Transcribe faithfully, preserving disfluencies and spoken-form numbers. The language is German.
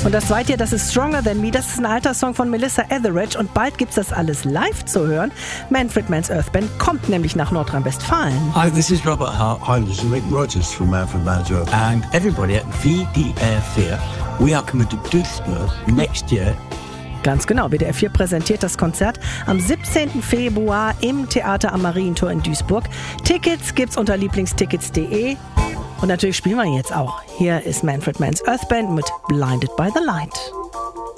Und das zweite, das ist Stronger Than Me. Das ist ein alter Song von Melissa Etheridge. Und bald gibt's das alles live zu hören. Manfred Mann's Earth Band kommt nämlich nach Nordrhein-Westfalen. Hi, this is Robert Hart. Hi, this is Mick Rogers from Manfred Mann's Earth. And everybody at W D R vier, we are coming to Duisburg next year. Ganz genau, W D R vier präsentiert das Konzert am siebzehnten Februar im Theater am Marientor in Duisburg. Tickets gibt's unter lieblingstickets punkt de. Und natürlich spielen wir jetzt auch. Hier ist Manfred Mann's Earth Band mit Blinded by the Light.